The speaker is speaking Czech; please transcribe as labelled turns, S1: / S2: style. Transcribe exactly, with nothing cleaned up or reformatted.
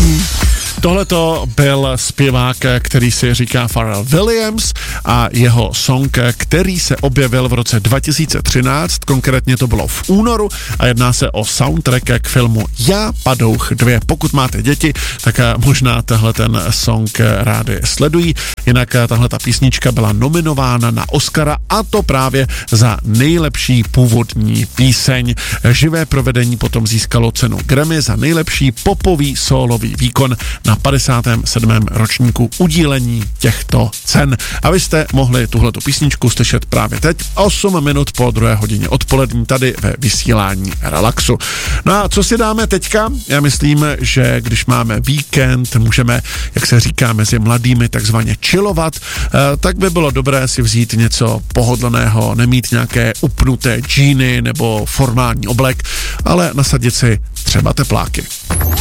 S1: Tohleto byl zpěvák, který si říká Pharrell Williams a jeho song, který se objevil v roce dva tisíce třináct, konkrétně to bylo v únoru a jedná se o soundtrack k filmu Já, Padouch dva. Pokud máte děti, tak možná tehle ten song rádi sledují. Jinak tahle ta písnička byla nominována na Oscara a to právě za nejlepší původní píseň. Živé provedení potom získalo cenu Grammy za nejlepší popový sólový výkon na padesátém sedmém ročníku udílení těchto cen. A vy jste mohli tuhletu písničku slyšet právě teď, osm minut po druhé hodině odpolední tady ve vysílání Relaxu. No a co si dáme teďka? Já myslím, že když máme víkend, můžeme, jak se říká mezi mladými, takzvaně chillovat, tak by bylo dobré si vzít něco pohodlného, nemít nějaké upnuté džíny nebo formální oblek, ale nasadit si třeba tepláky.